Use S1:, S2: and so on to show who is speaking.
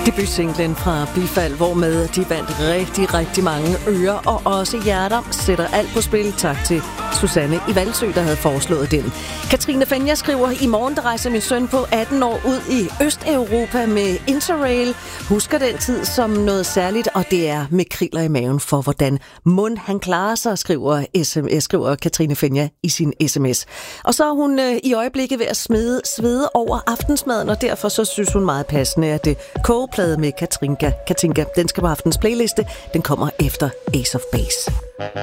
S1: Debutsinglen fra Bifald, hvormed de vandt rigtig mange ører og også hjerter, sætter alt på spil. Tak til Susanne i Valsø, der havde foreslået den. Katrine Fenja skriver, i morgen der rejser min søn på 18 år ud i Østeuropa med Interrail. Husker den tid som noget særligt, og det er med kriller i maven for, hvordan mund han klarer sig, skriver Katrine Fenja i sin sms. Og så er hun i øjeblikket ved at svede over aftensmaden, og derfor så synes hun meget passende, at det kogeplade med Katinka, den skal på aftens playliste. Den kommer efter Ace of Base.